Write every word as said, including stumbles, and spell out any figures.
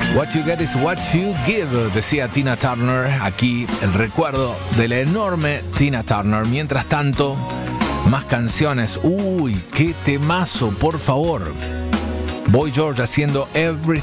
What you get is what you give, decía Tina Turner. Aquí el recuerdo de la enorme Tina Turner. Mientras tanto, más canciones. Uy, qué temazo, por favor. Boy George haciendo Everything